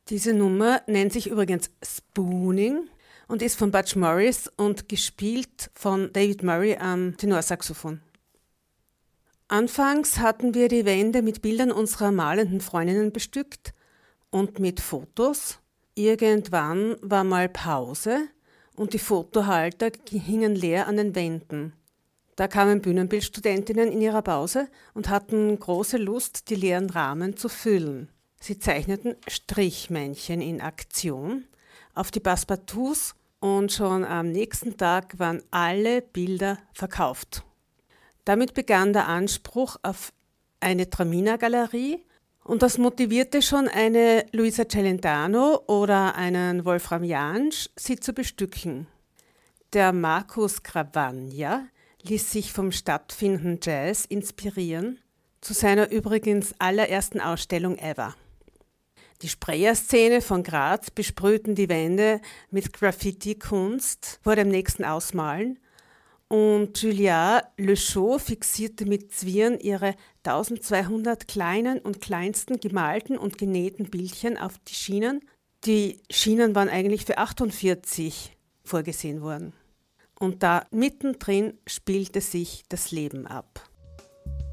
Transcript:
Diese Nummer nennt sich übrigens Spooning und ist von Butch Morris und gespielt von David Murray am Tenorsaxophon. Anfangs hatten wir die Wände mit Bildern unserer malenden Freundinnen bestückt und mit Fotos. Irgendwann war mal Pause und die Fotohalter hingen leer an den Wänden. Da kamen Bühnenbildstudentinnen in ihrer Pause und hatten große Lust, die leeren Rahmen zu füllen. Sie zeichneten Strichmännchen in Aktion auf die Passepartouts und schon am nächsten Tag waren alle Bilder verkauft. Damit begann der Anspruch auf eine Traminer-Galerie und das motivierte schon eine Luisa Celentano oder einen Wolfram Jansch, sie zu bestücken. Der Markus Gravagna ließ sich vom stattfindenden Jazz inspirieren, zu seiner übrigens allerersten Ausstellung ever. Die Spreyer-Szene von Graz besprühten die Wände mit Graffiti-Kunst vor dem nächsten Ausmalen und Julia Le Chaux fixierte mit Zwirn ihre 1200 kleinen und kleinsten gemalten und genähten Bildchen auf die Schienen. Die Schienen waren eigentlich für 48 vorgesehen worden. Und da mittendrin spielte sich das Leben ab.